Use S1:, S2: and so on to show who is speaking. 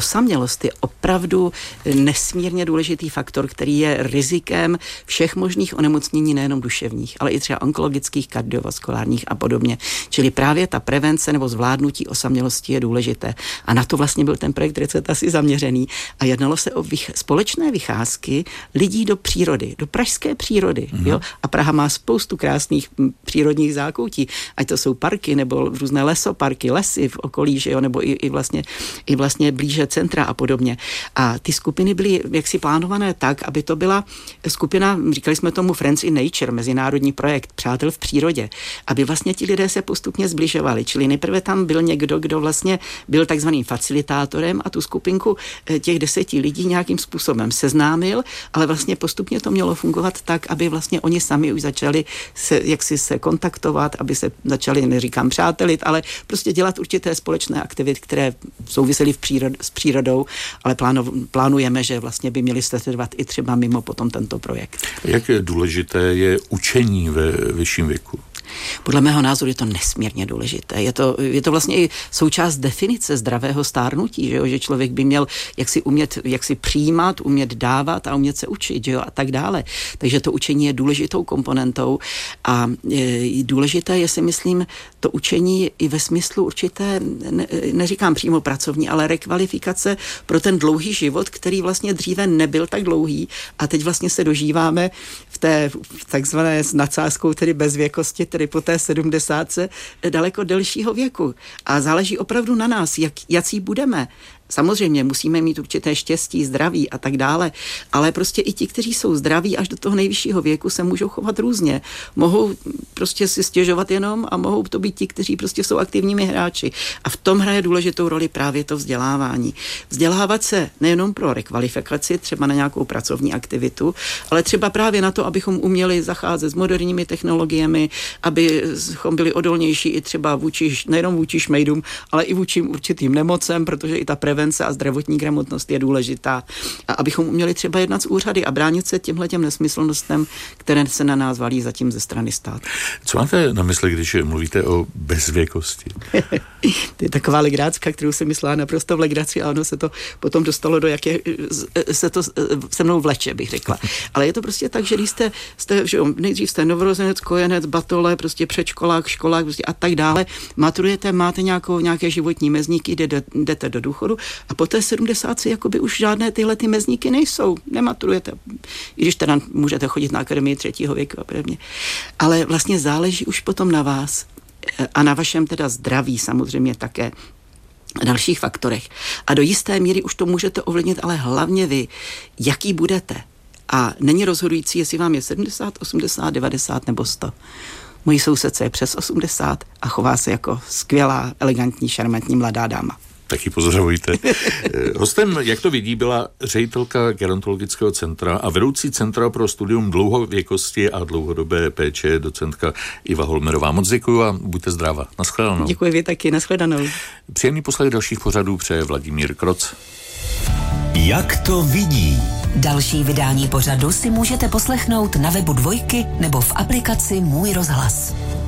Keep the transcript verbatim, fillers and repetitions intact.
S1: osamělost je opravdu nesmírně důležitý faktor, který je rizikem všech možných onemocnění, nejenom duševních, ale i třeba onkologických, kardiovaskulárních a podobně. Čili právě ta prevence nebo zvládnutí osamělosti je důležité. A na to vlastně byl ten projekt Recept asi zaměřený. A jednalo se o vych- společné vycházky lidí do přírody, do pražské přírody. Mm-hmm. Jo? A Praha má spoustu krásných m, přírodních zákoutí, ať to jsou parky nebo různé lesoparky, lesy v okolí, že jo? Nebo i, i, vlastně, i vlastně blíže centra a podobně. A ty skupiny byly jaksi plánované tak, aby to byla skupina, říkali jsme tomu Friends in Nature, mezinárodní projekt Přátel v přírodě, aby vlastně ti lidé se postupně zbližovali. Čili nejprve tam byl někdo, kdo vlastně byl takzvaným facilitátorem a tu skupinku těch deseti lidí nějakým způsobem seznámil, ale vlastně postupně to mělo fungovat tak, aby vlastně oni sami už začali se, jaksi se kontaktovat, aby se začali, neříkám přátelit, ale prostě dělat určité společné aktivity, které souvisely v přírod, s přírodou, ale plánu, plánujeme, že vlastně by měli se trvat i třeba mimo potom tento projekt.
S2: Jak důležité je učení ve vyšším věku?
S1: Podle mého názoru je to nesmírně důležité. Je to, je to vlastně i součást definice zdravého stárnutí, že, jo? Že člověk by měl jaksi umět, jaksi přijímat, umět dávat a umět se učit, že jo? A tak dále. Takže to učení je důležitou komponentou a je, důležité je, si myslím, to učení i ve smyslu určité, ne, neříkám přímo pracovní, ale rekvalifikace pro ten dlouhý život, který vlastně dříve nebyl tak dlouhý a teď vlastně se dožíváme v té v takzvané s nadsázkou, tedy bezvěkosti, tedy po té sedmdesátce daleko delšího věku. A záleží opravdu na nás, jak, jací budeme. Samozřejmě musíme mít určité štěstí, zdraví a tak dále, ale prostě i ti, kteří jsou zdraví až do toho nejvyššího věku, se můžou chovat různě. Mohou prostě si stěžovat jenom a mohou to být ti, kteří prostě jsou aktivními hráči. A v tom hraje důležitou roli právě to vzdělávání. Vzdělávat se nejenom pro rekvalifikaci, třeba na nějakou pracovní aktivitu, ale třeba právě na to, abychom uměli zacházet s moderními technologiemi, abychom byli odolnější i třeba vůči, nejenom vůči šmejdům, ale i vůči určitým nemocem, protože i ta prevence a zdravotní gramotnost je důležitá. A abychom uměli třeba jednat s úřady a bránit se těmhletěm nesmyslnostem, které se na nás valí zatím ze strany státu.
S2: Co máte na mysli, když mluvíte o bezvěkosti?
S1: To je taková legrácka, kterou jsem myslela naprosto v legraci a ono se to potom dostalo do jaké, se to se mnou vleče, bych řekla. Ale je to prostě tak, že když jste, jste že jo, nejdřív jste novorozenec, kojenec, batole, prostě předškolák, školák prostě a tak dále, maturujete, máte nějakou, nějaké životní mezníky, jdete, jdete do důchodu a po té sedmdesátce jakoby už žádné tyhle ty mezníky nejsou. Nematurujete. I když teda můžete chodit na akademii třetího věku a podobně. Ale vlastně záleží už potom na vás a na vašem teda zdraví samozřejmě také a dalších faktorech. A do jisté míry už to můžete ovlivnit, ale hlavně vy, jaký budete. A není rozhodující, jestli vám je sedmdesát, osmdesát, devadesát nebo sto. Mojí sousedce je přes osmdesát a chová se jako skvělá, elegantní, šarmantní mladá dáma.
S2: Taky pozdravujte. Hostem, jak to vidí, byla ředitelka gerontologického centra a vedoucí Centra pro studium dlouhověkosti a dlouhodobé péče docentka Iva Holmerová. Moc děkuju a buďte zdráva. Naschledanou.
S1: Děkuji, vy taky. Naschledanou.
S2: Příjemný poslech dalších pořadů přeje Vladimír Kroc.
S3: Jak to vidí?
S4: Další vydání pořadu si můžete poslechnout na webu Dvojky nebo v aplikaci Můj rozhlas.